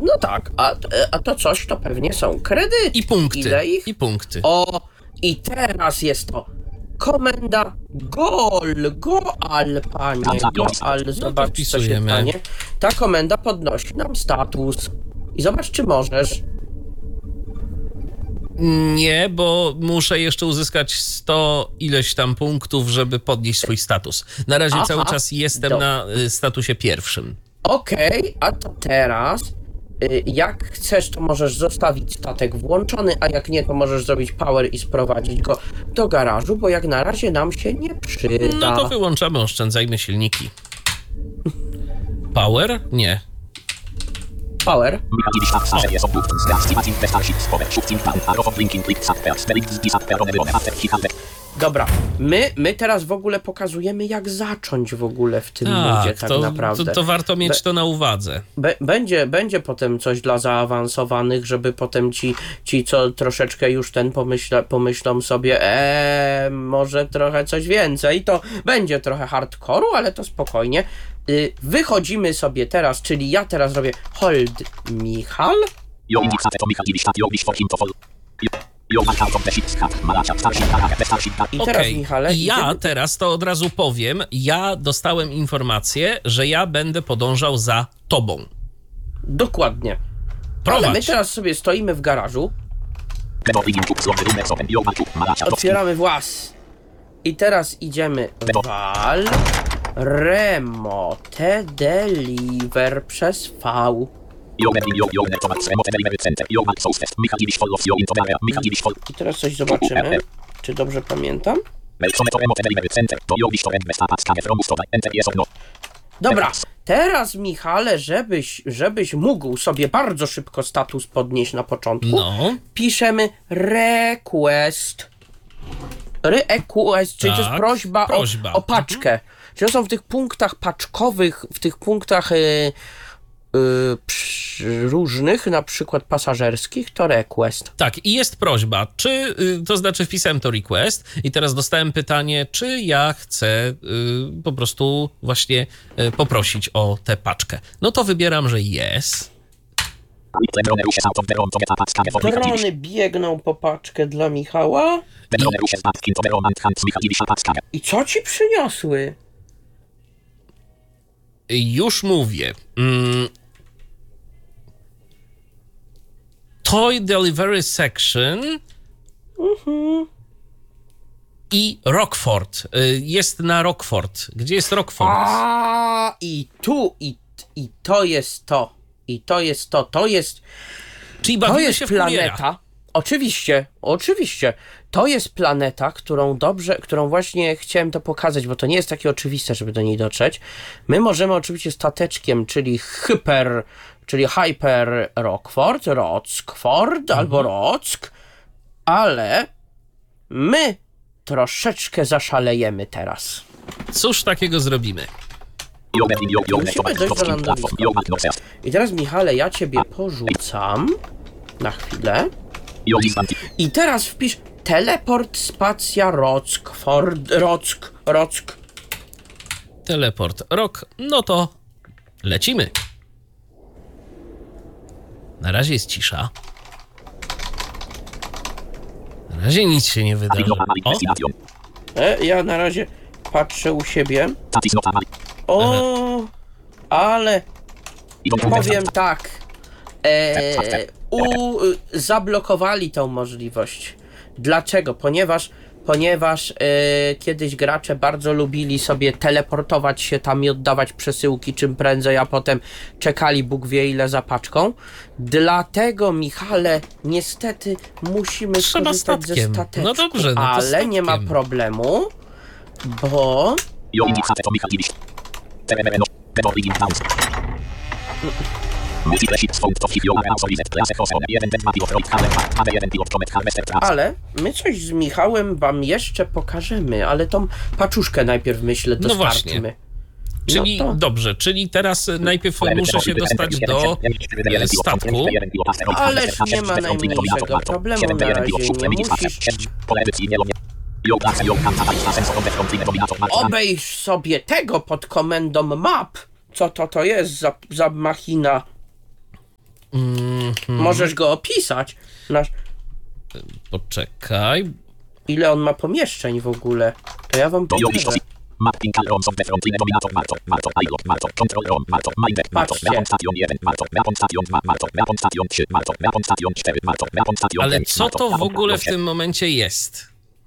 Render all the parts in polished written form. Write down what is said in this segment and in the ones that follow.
No tak, a to coś to pewnie są kredyty. I punkty. Ile ich? I punkty. O, i teraz jest to komenda Goal, panie, Goal, zobacz, co się stanie. Ta komenda podnosi nam status. I zobacz, czy możesz. Nie, bo muszę jeszcze uzyskać 100 ileś tam punktów, żeby podnieść swój status. Na razie cały czas jestem na statusie pierwszym. Okej, a to teraz, jak chcesz, to możesz zostawić statek włączony, a jak nie, to możesz zrobić power i sprowadzić go do garażu, bo jak na razie nam się nie przyda. No to wyłączamy, oszczędzajmy silniki. Power? Nie. Power. Dobra, my teraz w ogóle pokazujemy, jak zacząć w ogóle w tym modzie tak naprawdę. To warto mieć to na uwadze. Będzie potem coś dla zaawansowanych, żeby potem ci co troszeczkę już pomyślą sobie, może trochę coś więcej, to będzie trochę hardcore'u, ale to spokojnie. Wychodzimy sobie teraz, czyli ja teraz robię hold Michal. I teraz, Michale, ja teraz to od razu powiem, ja dostałem informację, że ja będę podążał za tobą. Dokładnie. Prowadź. Ale my teraz sobie stoimy w garażu. Otwieramy włas. I teraz idziemy wal, remote, deliver przez V. I teraz coś zobaczymy, czy dobrze pamiętam. Dobra, teraz Michale, żebyś mógł sobie bardzo szybko status podnieść na początku, piszemy request. Request, czyli to jest prośba. O paczkę. Czyli to są w tych punktach paczkowych, w tych punktach różnych, na przykład pasażerskich, to request. Tak, i jest prośba, to znaczy wpisałem to request i teraz dostałem pytanie, czy ja chcę po prostu właśnie poprosić o tę paczkę. No to wybieram, że yes. Drony biegną po paczkę dla Michała. I co ci przyniosły? Już mówię. Toy Delivery Section i Rockford. Jest na Rockford. Gdzie jest Rockford? I to jest to. I to jest to. To jest... Czyli bawimy się w planeta. kuriera. Oczywiście. To jest planeta, którą właśnie chciałem to pokazać, bo to nie jest takie oczywiste, żeby do niej dotrzeć. My możemy oczywiście stateczkiem, czyli Hyper Rockford, albo Rock, ale my troszeczkę zaszalejemy teraz. Cóż takiego zrobimy? Musimy dojść do lądowiska. I teraz, Michale, ja ciebie porzucam na chwilę. I teraz wpisz teleport spacja Rock. Teleport Rock. No to lecimy. Na razie jest cisza. Na razie nic się nie wydarzy. Ja na razie patrzę u siebie. Ale powiem tak. Zablokowali tą możliwość. Dlaczego? Ponieważ kiedyś gracze bardzo lubili sobie teleportować się tam i oddawać przesyłki czym prędzej, a potem czekali Bóg wie ile za paczką. Dlatego, Michale, niestety musimy skorzystać ze stateczku. No dobrze, no ale statkiem. Nie ma problemu, bo... Ale my coś z Michałem wam jeszcze pokażemy, ale tą paczuszkę najpierw myślę dostarczymy. Czyli dobrze, czyli teraz najpierw muszę się dostać do statku. Ależ nie ma najmniejszego problemu, na razie nie musisz. Obejrz sobie tego pod komendą map. Co to jest za machina? Możesz go opisać. Poczekaj. Ile on ma pomieszczeń w ogóle? To ja wam pokażę. Mapping ROM of Defront Dominator Marco ILOG Marco Control ROM Marco Mindek Marco Patrzcie. Weapon Station 1 Marco Weapon Station 2 Marco Weapon Station 3 Marco Weapon Station 4 Marco Weapon Station Ale 5 co Marco, to w Weapon ogóle w Station tym momencie jest?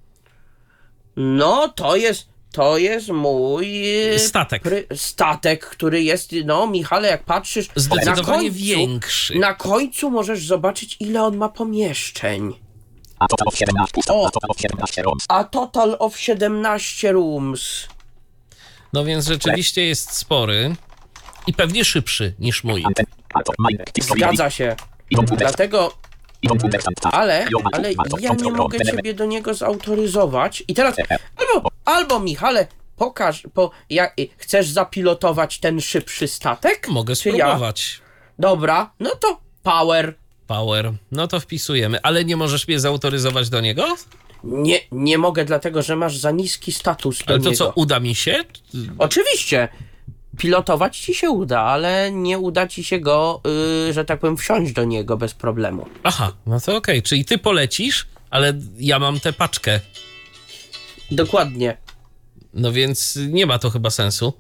No, to jest mój Statek. statek, który jest, no Michale, jak patrzysz Zdecydowanie na końcu, większy. Na końcu możesz zobaczyć, ile on ma pomieszczeń. A total of 17 O. A total of 17 ROMs. A total of 17 rooms. No więc rzeczywiście jest spory i pewnie szybszy niż mój. Anten Marco Mindek Zgadza się. Dlatego, ale ja nie mogę ciebie do niego zautoryzować. I teraz, albo Michale, pokaż, chcesz zapilotować ten szybszy statek? Mogę Czy ja? spróbować. Dobra, no to power. Power. No to wpisujemy. Ale nie możesz mnie zautoryzować do niego? Nie mogę, dlatego że masz za niski status do Ale to niego. co, uda mi się? Oczywiście. Pilotować ci się uda, ale nie uda ci się go, że tak powiem, wsiąść do niego bez problemu. Aha, no to okej. Czyli ty polecisz, ale ja mam tę paczkę. Dokładnie. No więc nie ma to chyba sensu.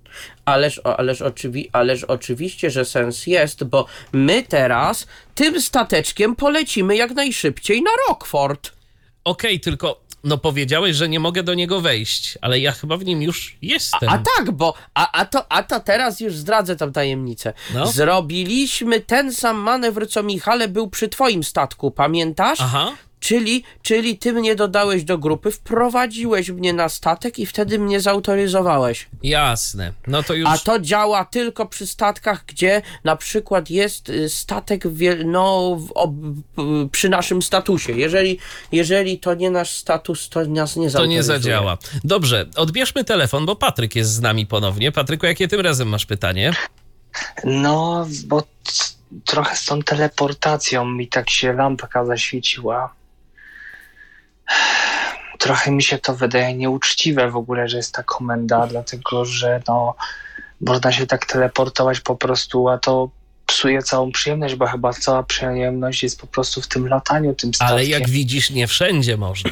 Ależ oczywiście, że sens jest, bo my teraz tym stateczkiem polecimy jak najszybciej na Rockford. Okej, tylko no powiedziałeś, że nie mogę do niego wejść, ale ja chyba w nim już jestem. A tak, bo a to teraz już zdradzę tam tajemnicę. No. Zrobiliśmy ten sam manewr, co Michale był przy twoim statku, pamiętasz? Aha. Czyli ty mnie dodałeś do grupy, wprowadziłeś mnie na statek i wtedy mnie zautoryzowałeś. Jasne. No to już... A to działa tylko przy statkach, gdzie na przykład jest statek przy naszym statusie. Jeżeli to nie nasz status, to nas nie To zautoryzuje. nie zadziała. Dobrze, odbierzmy telefon, bo Patryk jest z nami ponownie. Patryku, jakie tym razem masz pytanie? No, bo trochę z tą teleportacją mi tak się lampka zaświeciła. Trochę mi się to wydaje nieuczciwe w ogóle, że jest ta komenda, dlatego że no, można się tak teleportować po prostu, a to psuje całą przyjemność, bo chyba cała przyjemność jest po prostu w tym lataniu tym statkiem. Ale jak widzisz, nie wszędzie można.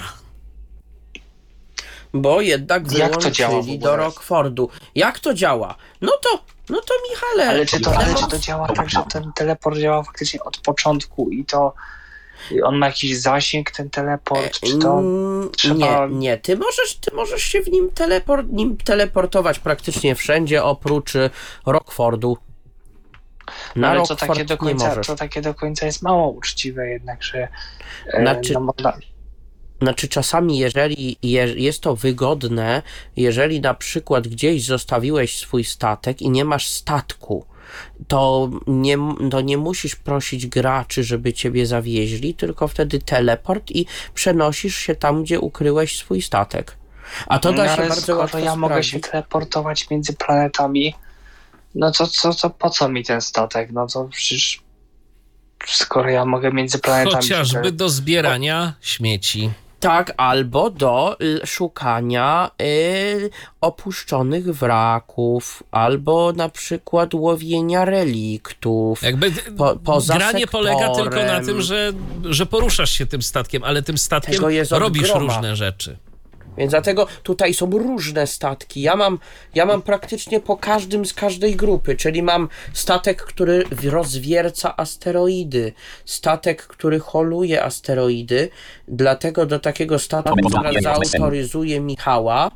Bo jednak Jak to działa w wyłączyli ogóle? do Rockfordu. Jak to działa? No to Michale. Ale czy to działa tak, że ten teleport działa faktycznie od początku i to on ma jakiś zasięg, ten teleport, czy to trzeba... Nie. Ty możesz się w nim teleportować praktycznie wszędzie oprócz Rockfordu. Na Ale Rockford nie możesz. to takie do końca jest mało uczciwe jednak, że Znaczy- no można... Znaczy czasami, jeżeli jest to wygodne, jeżeli na przykład gdzieś zostawiłeś swój statek i nie masz statku, to nie musisz prosić graczy, żeby ciebie zawieźli, tylko wtedy teleport i przenosisz się tam, gdzie ukryłeś swój statek. A to da się ale bardzo skoro łatwo ja mogę sprawdzić. się teleportować między planetami, no to po co mi ten statek? No to przecież skoro ja mogę między planetami... Chociażby do zbierania śmieci. Tak, albo do szukania opuszczonych wraków, albo na przykład łowienia reliktów. Jakby poza gra nie polega sektorem. tylko na tym, że poruszasz się tym statkiem, ale tym statkiem Tego jest od robisz groma. różne rzeczy. Więc dlatego tutaj są różne statki. Ja mam praktycznie po każdym z każdej grupy, czyli mam statek, który rozwierca asteroidy, statek, który holuje asteroidy, dlatego do takiego statku teraz zautoryzuję Michała,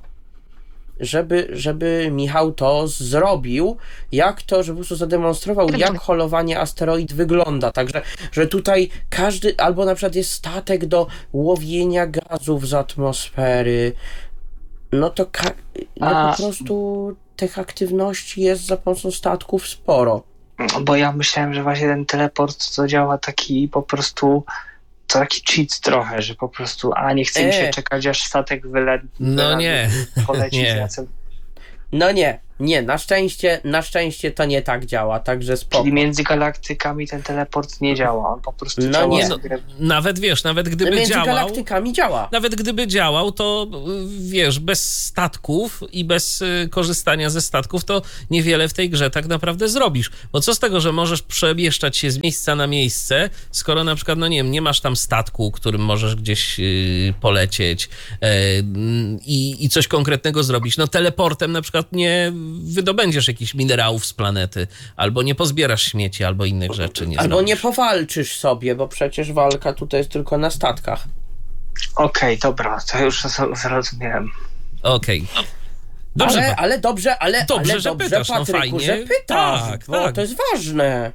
żeby Michał to zrobił, żeby po prostu zademonstrował, jak holowanie asteroid wygląda. Także, że tutaj każdy, albo na przykład jest statek do łowienia gazów z atmosfery, no to po prostu tych aktywności jest za pomocą statków sporo. Bo ja myślałem, że właśnie ten teleport to działa taki po prostu... To taki cheat trochę, że po prostu nie chce mi się czekać, aż statek No nie, poleci. nie. No nie, Nie, na szczęście to nie tak działa, także spoko. Czyli między galaktykami ten teleport nie działa, on po prostu No działa. nie, Nawet gdyby Między działał... galaktykami działa. Nawet gdyby działał, to wiesz, bez statków i bez korzystania ze statków, to niewiele w tej grze tak naprawdę zrobisz. Bo co z tego, że możesz przemieszczać się z miejsca na miejsce, skoro na przykład, no nie wiem, nie masz tam statku, którym możesz gdzieś polecieć i coś konkretnego zrobić. No teleportem na przykład nie wydobędziesz jakichś minerałów z planety, albo nie pozbierasz śmieci, albo innych rzeczy nie Albo zrobisz. nie powalczysz sobie, bo przecież walka tutaj jest tylko na statkach. Okej, dobra, to już zrozumiałem. Okej. Dobrze, Ale dobrze, Dobrze, ale że dobrze, pytasz, no Patryku, fajnie. że pytasz, Tak, bo tak. to jest ważne.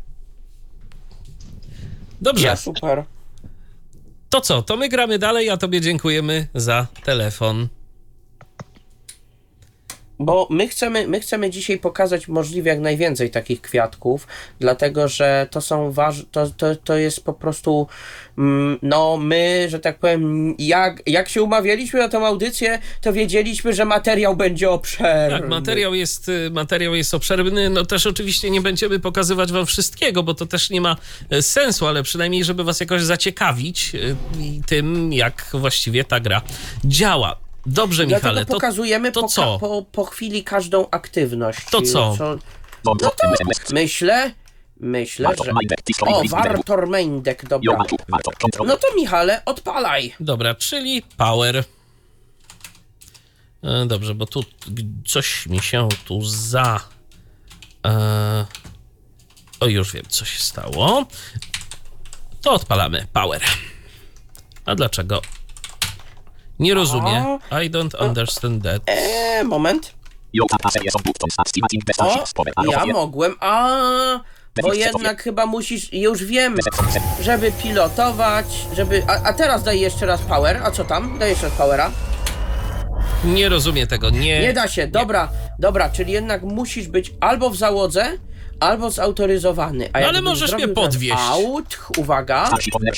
dobrze. Ja, super. To co? To my gramy dalej, a tobie dziękujemy za telefon. Bo my chcemy dzisiaj pokazać możliwie jak najwięcej takich kwiatków, dlatego że to są to jest po prostu no my, że tak powiem, jak się umawialiśmy na tę audycję, to wiedzieliśmy, że materiał będzie obszerny. Tak, materiał jest obszerny, no też oczywiście nie będziemy pokazywać wam wszystkiego, bo to też nie ma sensu, ale przynajmniej, żeby was jakoś zaciekawić tym, jak właściwie ta gra działa. Dobrze, Michale, Dlatego pokazujemy to co? Po chwili każdą aktywność. To co? Myślę, że... O, Wartor Maindek, dobra. No to Michale, odpalaj. Dobra, czyli power. Dobrze, bo tu coś mi się tu O, już wiem, co się stało. To odpalamy power. A dlaczego? Nie rozumiem. I don't understand that. Moment. O, ja mogłem, bo jednak chyba musisz, już wiem, żeby pilotować, a teraz daj jeszcze raz power, a co tam? Daj jeszcze raz powera. Nie rozumiem tego, Nie da się, dobra, czyli jednak musisz być albo w załodze, albo zautoryzowany. A ale możesz mnie podwieźć. Uwaga.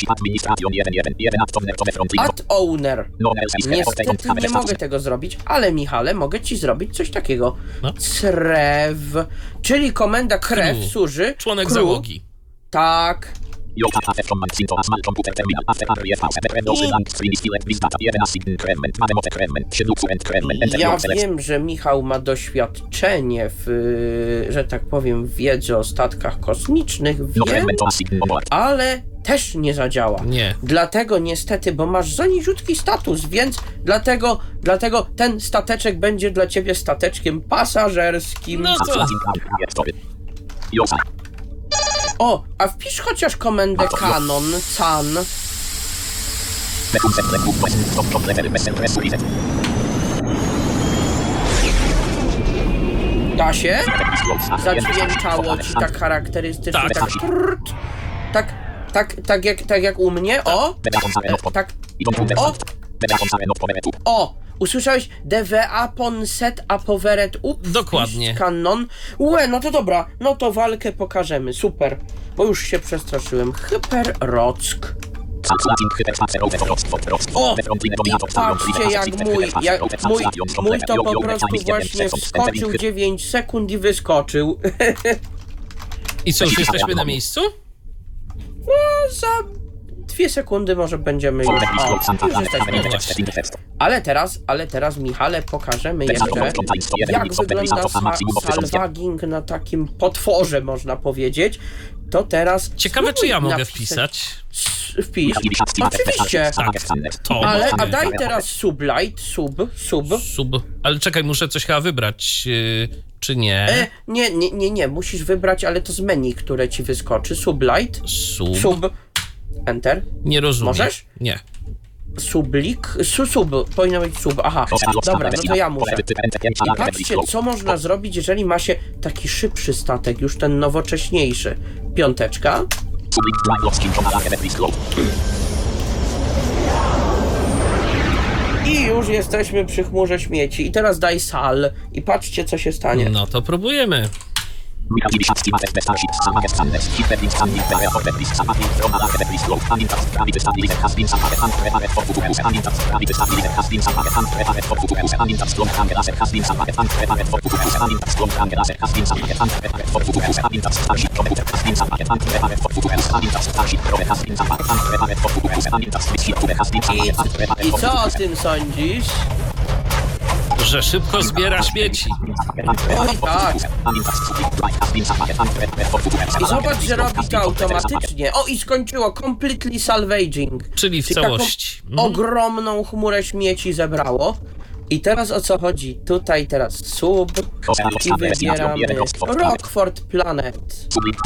Add owner. Niestety nie mogę tego zrobić, ale Michale, mogę ci zrobić coś takiego. No. Crew, czyli komenda krew służy. Członek crew. załogi. Tak. Ja wiem, że Michał ma doświadczenie w, że tak powiem, wiedzy o statkach kosmicznych, wiem, ale też nie zadziała. Nie. Dlatego niestety, bo masz za niziutki status, więc dlatego ten stateczek będzie dla ciebie stateczkiem pasażerskim. No to... O, a wpisz chociaż komendę can. Da się? Zadźwięczało ci tak charakterystycznie, tak jak u mnie, usłyszałeś DVA pon set a poveret up. Dokładnie. Canon. No to dobra, no to walkę pokażemy, super, bo już się przestraszyłem. Hyperrock. O! I patrzcie jak mój to po prostu właśnie wskoczył 9 sekund i wyskoczył. I co, już jesteśmy na miejscu? No, za 2 sekundy może będziemy już jesteśmy. Ale teraz Michale pokażemy jeszcze, jak wygląda salvaging na takim potworze, można powiedzieć. To teraz... Ciekawe, czy ja mogę wpisać? Wpisz. Oczywiście. Tak, to Ale, mogę. a daj teraz sublight, sub. Ale czekaj, muszę coś chyba wybrać, czy nie? Nie, musisz wybrać, ale to z menu, które ci wyskoczy. Sublight, sub, enter. Nie rozumiem. Możesz? Nie. Powinno być sub, aha. Dobra, no to ja muszę. I patrzcie, co można zrobić, jeżeli ma się taki szybszy statek, już ten nowocześniejszy. 5. I już jesteśmy przy chmurze śmieci. I teraz daj sal. I patrzcie, co się stanie. No to próbujemy. Michał Ibiszewski, Marek Bestarzik, Samawiec Sanders, Hitlerlink, Sanding, Berea, Forteplis, Samadlink, Roma, Archebetlis, Glow, Pamiętasz sprawy wystawili ze Kaspin, Samawiec, Antreparet, Fortukureus, Pamiętasz sprawy wystawili ze Kaspin, Samawiec, Antreparet, Fortukureus, Pamiętasz Sklon, Angelaser, Kaspin, Samawiec, Antreparet, Fortukureus, Pamiętasz Sklon, Angelaser, Kaspin, Samawiec, Antreparet, Fortukureus, Pamiętasz Starship, Komputer, Kaspin, Samawiec, Antreparet, Fortukureus, Pamiętasz Starship, Prowe, Kaspin, Samawiec, Antreparet, Fortukureus, Pamiętasz Switch, Kube, Kaspin, Samawiec, Antreparet, I co o Fortukureus, tym sądzisz? Że szybko zbiera śmieci. Oj tak. I zobacz, że robi to automatycznie. O, i skończyło. Completely salvaging. Czyli w całości. Taką ogromną chmurę śmieci zebrało. I teraz o co chodzi? Tutaj teraz sub i wybieramy Rockford Planet.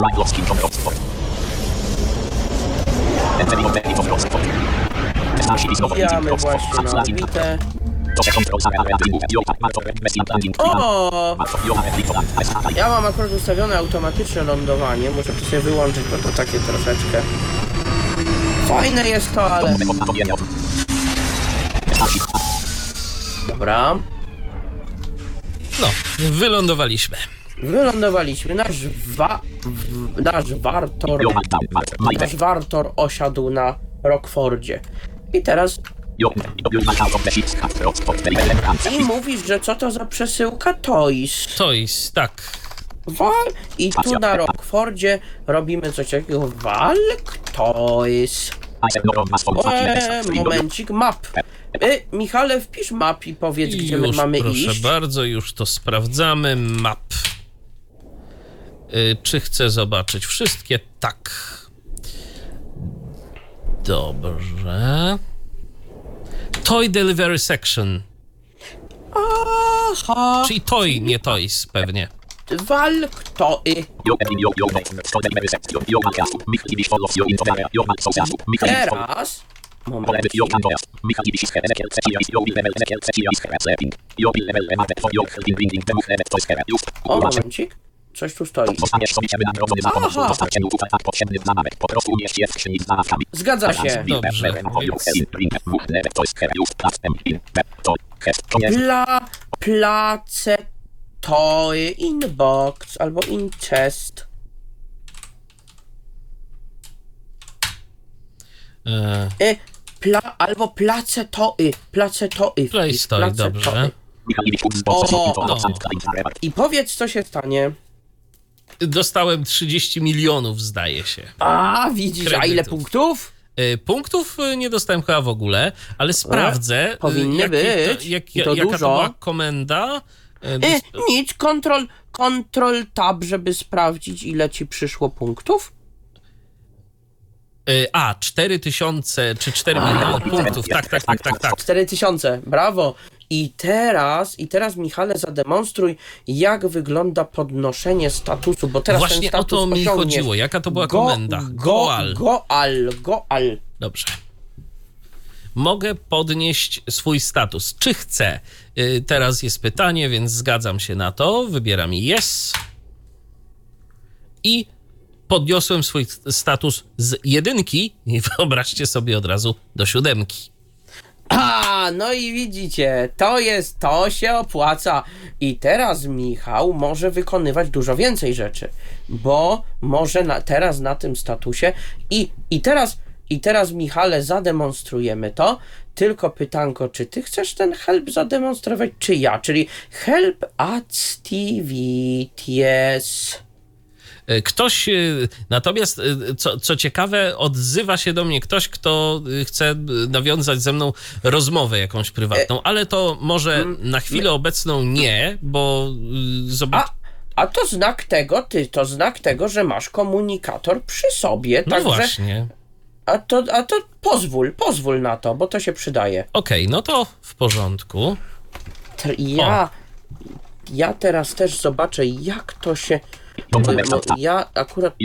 Wbijamy właśnie na orbitę. O! Ja mam akurat ustawione automatyczne lądowanie. Muszę to sobie wyłączyć, bo to takie troszeczkę fajne jest to, ale... Dobra. No, wylądowaliśmy. Wylądowaliśmy. Nasz Wartor osiadł na Rockfordzie. I teraz... I mówisz, że co to za przesyłka? Toys. Toys, tak. I tu na Rockfordzie robimy coś takiego. Walk Toys. Momencik, map. Michale, wpisz map i powiedz, gdzie my mamy iść. Proszę bardzo, już to sprawdzamy. Map. Czy chcę zobaczyć wszystkie? Tak. Dobrze. Toy Delivery Section. Aha. Czyli toy, nie toys pewnie. Walk Toy. Teraz... Moment. O, momencik. Coś tu stoi. Aha. Zgadza się. Dobrze. Place toy inbox albo in chest. Albo place toy. Place toy. Place toy, dobrze. O, no. I powiedz, co się stanie. Dostałem 30 milionów, zdaje się. A, widzisz, a ile Kredytów. punktów? Punktów nie dostałem chyba w ogóle, ale sprawdzę. Powinny być. Jaka to to dużo. była komenda? Nic, control tab, żeby sprawdzić, ile ci przyszło punktów. 4000 czy 4 miliony punktów. Tak. 4000, brawo. I teraz Michale, zademonstruj, jak wygląda podnoszenie statusu, bo teraz Właśnie ten status o to mi osiągniesz. chodziło. Jaka to była komenda? Goal. Mogę podnieść swój status. Czy chcę? Teraz jest pytanie, więc zgadzam się na to. Wybieram yes. I podniosłem swój status z 1 i wyobraźcie sobie od razu do 7. No i widzicie, to się opłaca. I teraz Michał może wykonywać dużo więcej rzeczy, bo może teraz na tym statusie i teraz Michale zademonstrujemy to, tylko pytanko, czy ty chcesz ten help zademonstrować, czy ja, czyli help activities. Ktoś, natomiast co ciekawe, odzywa się do mnie ktoś, kto chce nawiązać ze mną rozmowę jakąś prywatną, ale to może na chwilę obecną nie, bo zobacz... A to znak tego, że masz komunikator przy sobie, No także... właśnie. A to pozwól na to, bo to się przydaje. Okej, no to w porządku. Ja teraz też zobaczę, jak to się... Ja akurat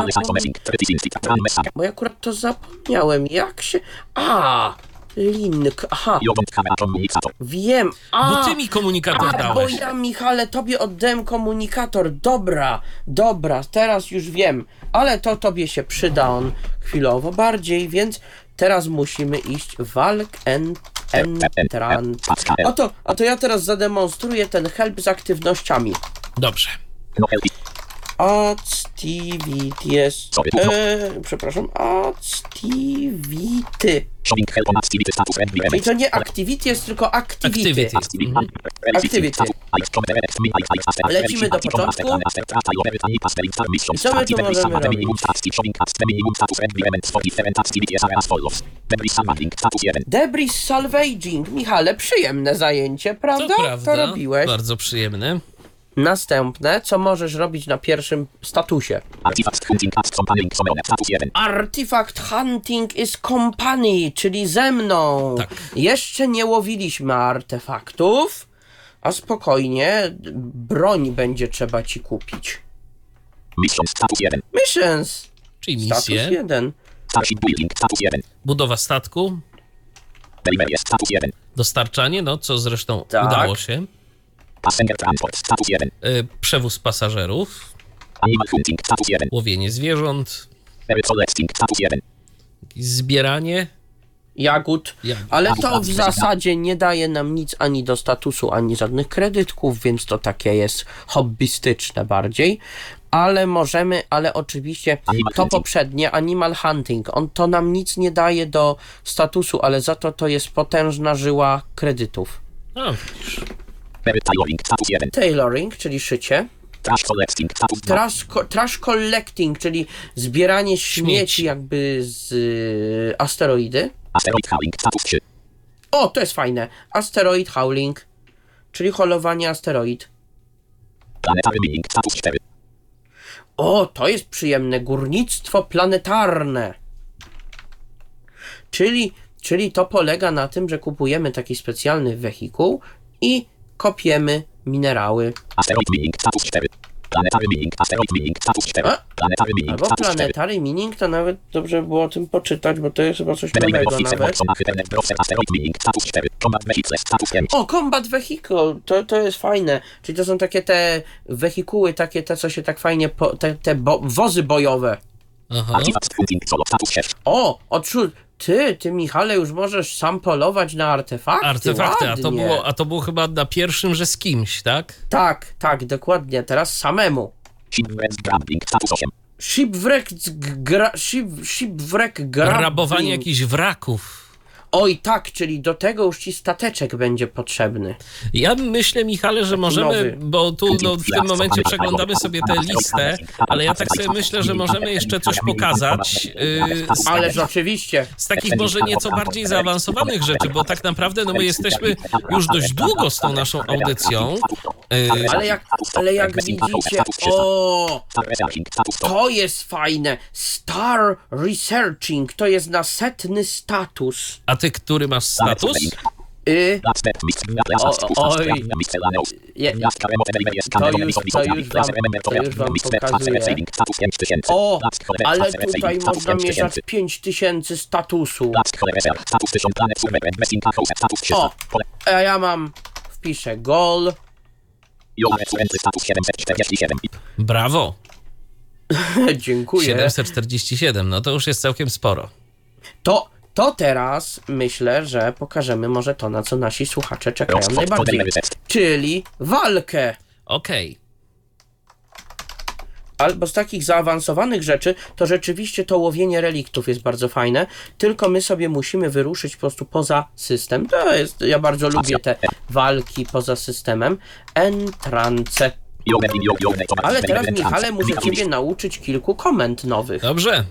to zapomniałem, jak się... Link, aha. Wiem, Bo ty mi komunikator bo dałeś. ja, Michale, tobie oddałem komunikator. Dobra, teraz już wiem. Ale to tobie się przyda on chwilowo bardziej, więc teraz musimy iść walk entrant. A to ja teraz zademonstruję ten help z aktywnościami. Dobrze. Activities. Przepraszam, activity. Showing help on activity status red Czyli element. to nie activity jest, tylko activity. Activity. Lecimy do początku. I co my tu możemy robić? Debris salvaging. Michale, przyjemne zajęcie, prawda? To prawda, To robiłeś. bardzo przyjemne. Następne, co możesz robić na pierwszym statusie? Artifact hunting as companion summon status 1. Artifact hunting is company, czyli ze mną. Tak. Jeszcze nie łowiliśmy artefaktów, a spokojnie, broń będzie trzeba ci kupić. Mission status 1. Missions. Czyli Status misje, 1. Starship building status 1. budowa statku, Delivery status 1. dostarczanie, no co zresztą Tak. udało się, Passenger transport status 1. przewóz pasażerów, Animal hunting status 1. łowienie zwierząt, Berry collecting status 1. zbieranie. Jagód. Ale to w zasadzie nie daje nam nic ani do statusu, ani żadnych kredytków, więc to takie jest hobbystyczne bardziej. Ale oczywiście to poprzednie, Animal Hunting, to nam nic nie daje do statusu, ale za to jest potężna żyła kredytów. No, widzisz. Berry tailoring status 1. Tailoring, czyli szycie. Trash collecting status 2. Trash collecting, czyli zbieranie śmieci Śmieci. jakby z asteroidy. Asteroid hauling status 3. O, to jest fajne. Asteroid hauling, czyli holowanie asteroid. Planetary mining status 4. O, to jest przyjemne. Górnictwo planetarne. Czyli to polega na tym, że kupujemy taki specjalny wehikuł i kopiemy minerały. Asteroid mining status 4. Planetary mining, asteroid mining status 4. A? Planetary mining Albo status 4. planetary mining, to nawet dobrze było o tym poczytać, bo to jest chyba coś nowego nawet. Asteroid mining status 4. Combat vehicles status 5. O, combat vehicle, to jest fajne. Czyli to są takie te wehikuły, takie te, co się tak fajnie, wozy bojowe. Aha. Artifact hunting solo status 6. O, ty Michale, już możesz sam polować na artefakty. Artefakty, Ładnie. a to było chyba na pierwszym, że z kimś, tak? Tak, dokładnie, teraz samemu. Shipwrecks grabbing status 8. Shipwreck grabbing. Rabowanie jakichś wraków. Oj tak, czyli do tego już ci stateczek będzie potrzebny. Ja myślę, Michale, że możemy, nowy. bo tu w tym momencie przeglądamy sobie tę listę, ale ja tak sobie myślę, że możemy jeszcze coś pokazać Ależ oczywiście. z takich może nieco bardziej zaawansowanych rzeczy, bo tak naprawdę no my jesteśmy już dość długo z tą naszą audycją. Ale jak widzicie, to jest fajne. Star Researching, to jest na 100. status. A ty, który masz status? Oj. To już wam pokazuję. O, ale tutaj można mieć aż 5000 statusu. O, a ja mam, wpiszę goal. Brawo! Dziękuję. 747, no to już jest całkiem sporo. To teraz myślę, że pokażemy może to, na co nasi słuchacze czekają najbardziej. Czyli walkę. Okej. Albo z takich zaawansowanych rzeczy, to rzeczywiście to łowienie reliktów jest bardzo fajne, tylko my sobie musimy wyruszyć po prostu poza system. To jest, ja bardzo lubię te walki poza systemem. Entrance. Ale teraz, Michale, muszę ciebie nauczyć kilku komend nowych. Dobrze.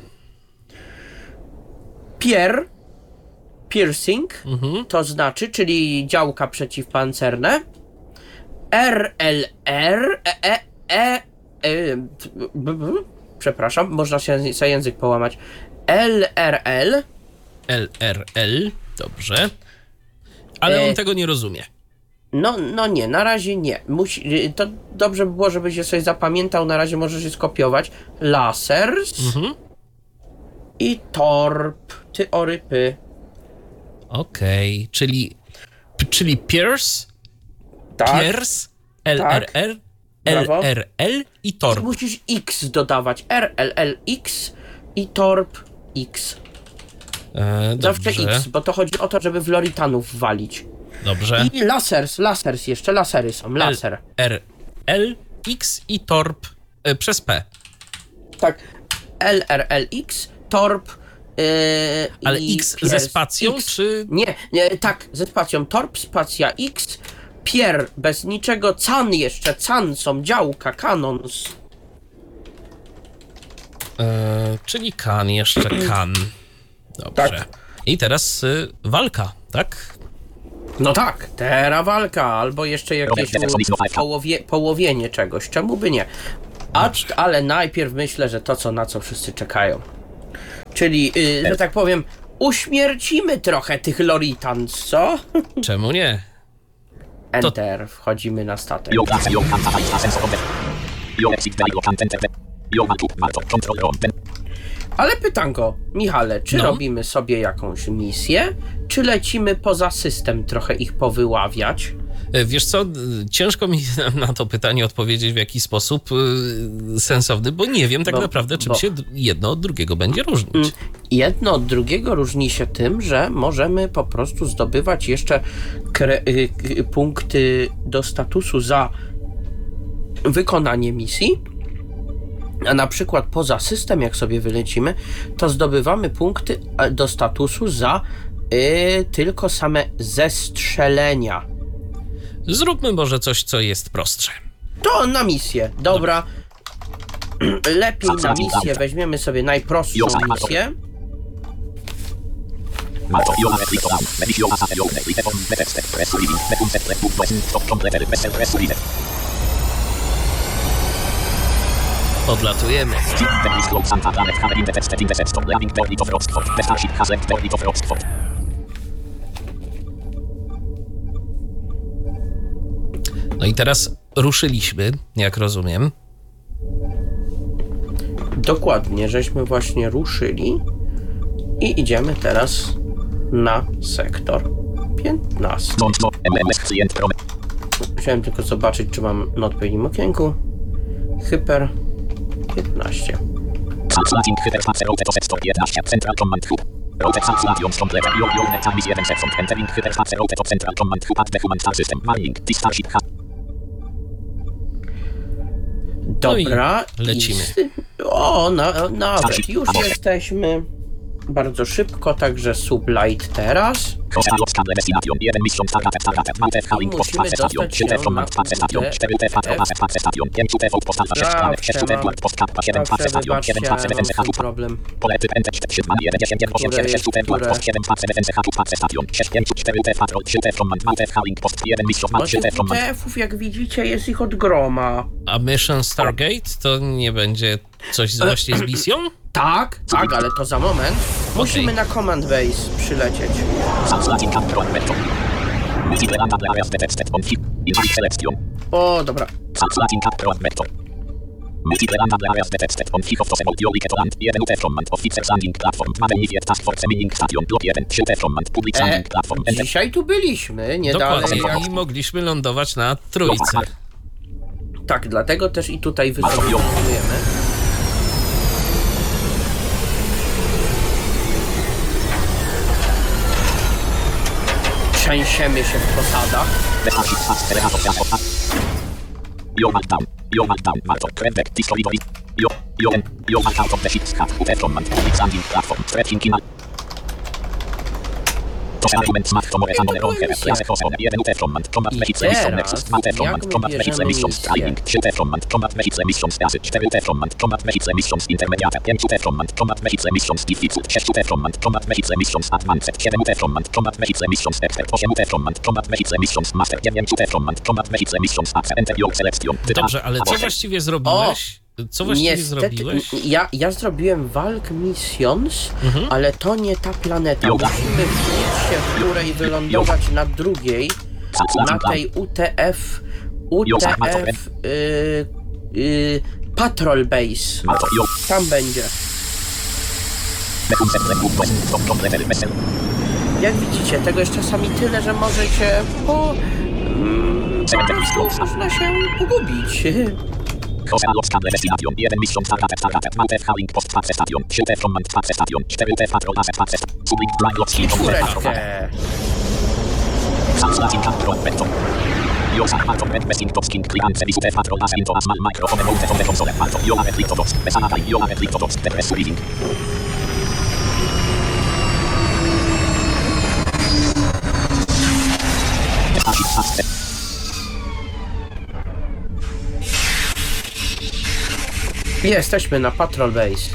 Piercing, to znaczy, czyli działka przeciwpancerne. RLR, przepraszam, można się za język połamać. LRL. LRL, dobrze. Ale on tego nie rozumie. No nie, na razie nie. To dobrze by było, żebyś je sobie zapamiętał, na razie możesz je skopiować. Lasers i torp, orypy. Okej, czyli Pierce, Tak. Pierce, LRR, Brawo. LRL i torp. Musisz X dodawać. RLLX i torp X. Zawsze Dobrze, X, bo to chodzi o to, żeby w Loritanów walić. dobrze. I lasers jeszcze, lasery są, laser. LRL, X i torp Przez P. Tak, LRLX, Torp. Ale i X ze spacją, X. czy... Nie, tak, ze spacją. Torp, spacja X, Pier bez niczego, Can jeszcze, Can są, działka, Canons. Czyli kan, jeszcze kan. Dobrze. Tak. I teraz walka, tak? No tak, teraz walka, albo jeszcze jakieś połowienie czegoś, czemu by nie? Ale najpierw myślę, że to, na co wszyscy czekają. Czyli, że tak powiem, uśmiercimy trochę tych Loritans, co? Czemu nie? Enter, wchodzimy na statek. Ale pytanko, Michale, czy robimy sobie jakąś misję, czy lecimy poza system trochę ich powyławiać? Wiesz co, ciężko mi na to pytanie odpowiedzieć w jakiś sposób sensowny, bo nie wiem tak naprawdę, czym się jedno od drugiego będzie różnić. Jedno od drugiego różni się tym, że możemy po prostu zdobywać jeszcze punkty do statusu za wykonanie misji, a na przykład poza system, jak sobie wylecimy, to zdobywamy punkty do statusu za tylko same zestrzelenia. Zróbmy może coś, co jest prostsze. To na misję, dobra. Lepiej na misję weźmiemy sobie najprostszą misję. Odlatujemy. No i teraz ruszyliśmy, jak rozumiem. Dokładnie, żeśmy właśnie ruszyli i idziemy teraz na sektor 15. Chciałem tylko zobaczyć, czy mam na odpowiednim okienku. Hyper 15. Central Command Hub. Route Translation Complete. Your net is 1 second. Entering Hyperpath Route to Central Command Hub at the Human System. Marlink. Starship has. Dobra. No i lecimy. Nawet już jesteśmy bardzo szybko, także sublight teraz. I musimy dostać się na problem. WTF-ów, jak widzicie, jest ich od groma. A Mission Stargate to nie będzie coś właśnie z misją? Tak, ale to za moment. Musimy na Command Base przylecieć. O, dobra. Dzisiaj tu byliśmy, nie dalej. Dokładnie, i mogliśmy lądować na trójce. Tak, dlatego też i tutaj wysokujemy. Trzęsiemy się w posadach. Dobrze, ale co właściwie zrobiłeś? Co właściwie zrobiłeś? Ja zrobiłem Walk Missions, ale to nie ta planeta. Musimy wbić się w której wylądować na drugiej, na tej UTF Patrol Base. Tam będzie. Jak widzicie, tego jest czasami tyle, że możecie po prostu można się pogubić. Czwóreczkę. Josa, Malto, Red, Westing, Topsking, Client, Service, UTF, Patrol, Asa, Into, Asmal, Microphone, Mount, Phone, Console, Malto, Jola, Red, Liptodox, Besana, Jola, Red, Liptodox, Press, Reading. Jesteśmy na Patrol Base.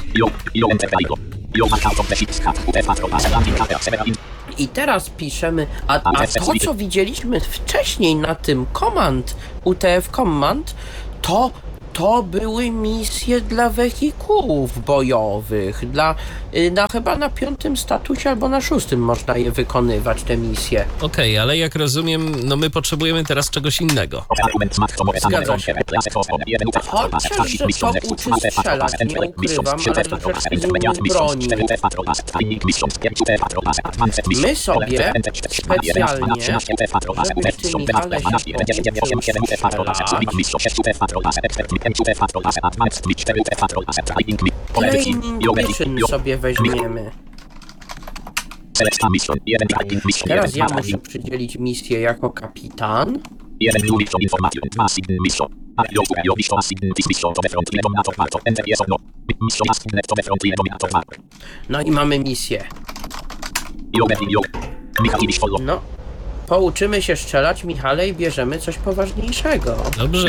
I teraz piszemy, a to co widzieliśmy wcześniej na tym Command, UTF Command, to były misje dla wehikułów bojowych, chyba na 5. statusie albo na 6. można je wykonywać, te misje. Okej, ale jak rozumiem, no my potrzebujemy teraz czegoś innego. Zgadza się. Chociaż, że to uczy strzelać, nie ukrywam, ale troszeczkę z inną broni. My sobie specjalnie, żebyś ty, Michale, Training Mission sobie weźmiemy. Teraz ja muszę przydzielić misję jako kapitan. No i mamy misję. No, pouczymy się strzelać, Michale, i bierzemy coś poważniejszego. Dobrze.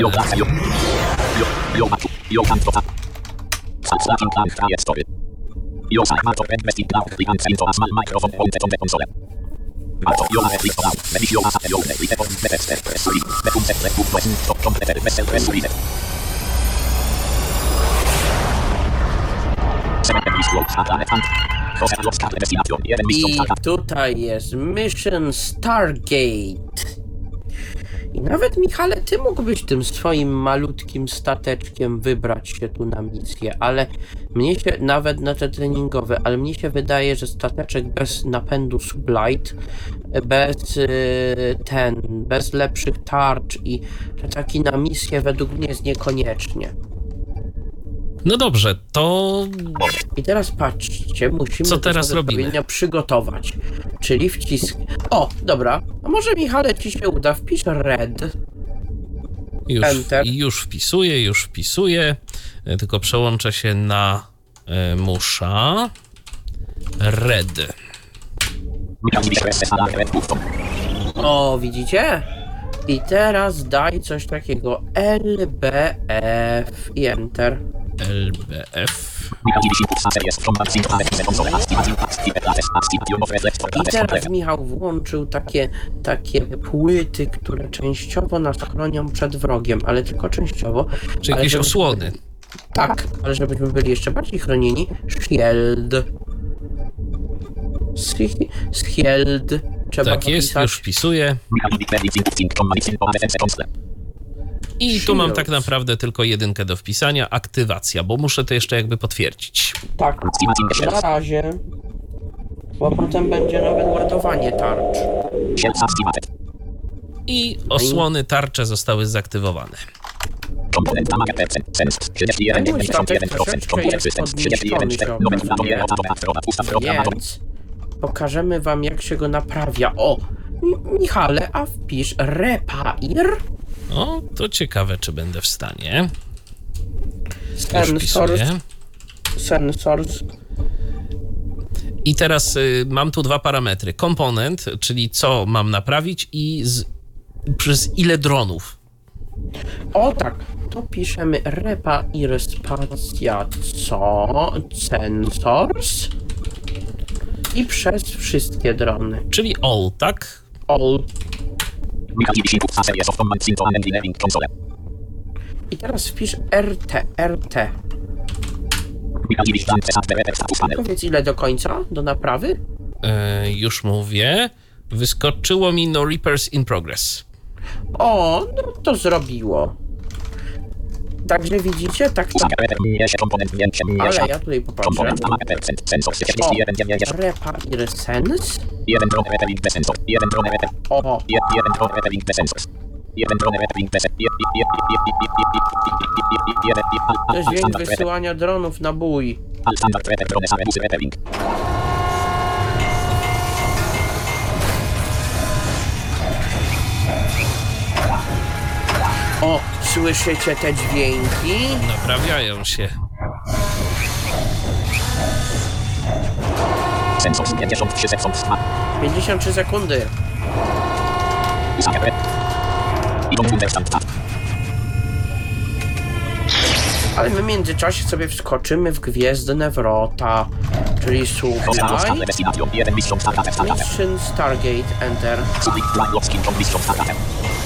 I tutaj jest Mission Stargate. I nawet, Michale, ty mógłbyś tym swoim malutkim stateczkiem wybrać się tu na misję, ale mnie się, nawet na te treningowe, ale mnie się wydaje, że stateczek bez napędu sublight, bez lepszych tarcz i taki na misję według mnie jest niekoniecznie. No dobrze, to... I teraz patrzcie, musimy co teraz robimy? Przygotować, czyli wcisk... O, dobra, a może, Michale, ci się uda, wpisz red. Już wpisuję, tylko przełączę się na musza. Red. O, widzicie? I teraz daj coś takiego LBF i enter. LBF. I teraz Michał włączył takie płyty, które częściowo nas chronią przed wrogiem, ale tylko częściowo. Czy jakieś osłony? Tak, ale żebyśmy byli jeszcze bardziej chronieni, shield. Shield. Trzeba tak jest, już wpisuję. I tu mam tak naprawdę tylko 1 do wpisania, aktywacja, bo muszę to jeszcze jakby potwierdzić. Tak, na razie, bo potem będzie nawet ładowanie tarcz. I osłony tarcze zostały zaktywowane. Więc pokażemy wam, jak się go naprawia. O, Michale, a wpisz repair. O, to ciekawe, czy będę w stanie. Sensors. I teraz mam tu 2 parametry. Komponent, czyli co mam naprawić i przez ile dronów. O tak, to piszemy repair spacja sensors i przez wszystkie drony. Czyli all, tak? All. I teraz wpisz RT. Powiedz, ile do końca, do naprawy? Już mówię. Wyskoczyło mi no repairs in progress. O, no to zrobiło. Także widzicie, tak to... Ale ja tutaj popatrzę. O, repair sense. O. To jest dźwięk wysyłania dronów na bój. O, słyszycie te dźwięki? Naprawiają się. Sensor 53 sekund. 53 sekundy. Usager. Idą Understand. Ale my w międzyczasie sobie wskoczymy w Gwiezdne Wrota. Czyli słuchaj. Mission Stargate Enter.